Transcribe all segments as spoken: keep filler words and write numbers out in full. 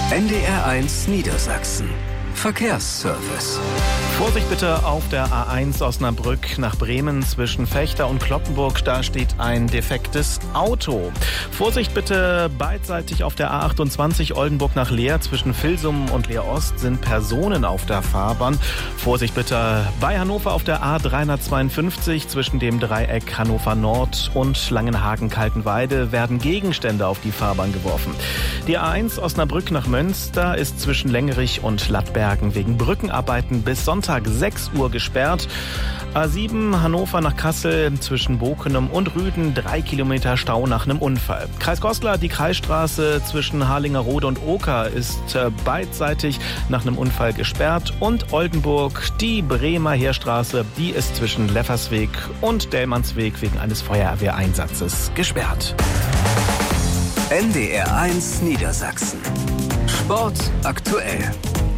N D R eins Niedersachsen. Verkehrsservice. Vorsicht bitte auf der A eins Osnabrück nach Bremen zwischen Vechta und Cloppenburg. Da steht ein defektes Auto. Vorsicht bitte beidseitig auf der A achtundzwanzig Oldenburg nach Leer. Zwischen Vilsum und Leer Ost sind Personen auf der Fahrbahn. Vorsicht bitte bei Hannover auf der A dreihundertzweiundfünfzig zwischen dem Dreieck Hannover Nord und Langenhagen-Kaltenweide werden Gegenstände auf die Fahrbahn geworfen. Die A eins Osnabrück nach Münster ist zwischen Längerich und Lattbergen wegen Brückenarbeiten bis Sonntag sechs Uhr gesperrt. A sieben Hannover nach Kassel zwischen Bokenum und Rüden, drei Kilometer Stau nach einem Unfall. Kreis Goslar, die Kreisstraße zwischen Harlingerode und Oker ist beidseitig nach einem Unfall gesperrt. Und Oldenburg, die Bremer Heerstraße, die ist zwischen Leffersweg und Dellmannsweg wegen eines Feuerwehreinsatzes gesperrt. N D R eins Niedersachsen. Sport aktuell.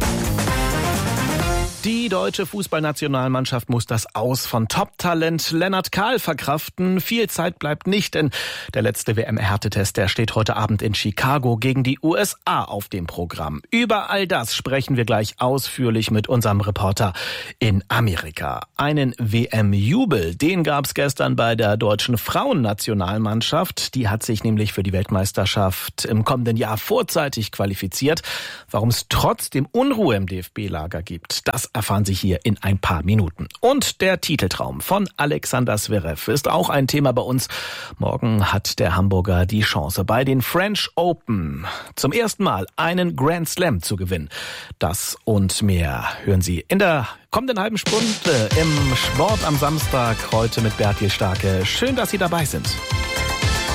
Die deutsche Fußballnationalmannschaft muss das Aus von Top-Talent Lennart Kahl verkraften. Viel Zeit bleibt nicht, denn der letzte W M-Härtetest, der steht heute Abend in Chicago gegen die U S A auf dem Programm. Über all das sprechen wir gleich ausführlich mit unserem Reporter in Amerika. Einen W M-Jubel, den gab's gestern bei der deutschen Frauennationalmannschaft. Die hat sich nämlich für die Weltmeisterschaft im kommenden Jahr vorzeitig qualifiziert. Warum es trotzdem Unruhe im D F B-Lager gibt, das erfahren Sie hier in ein paar Minuten. Und der Titeltraum von Alexander Zverev ist auch ein Thema bei uns. Morgen hat der Hamburger die Chance, bei den French Open zum ersten Mal einen Grand Slam zu gewinnen. Das und mehr hören Sie in der kommenden halben Stunde im Sport am Samstag, heute mit Bertil Starke. Schön, dass Sie dabei sind.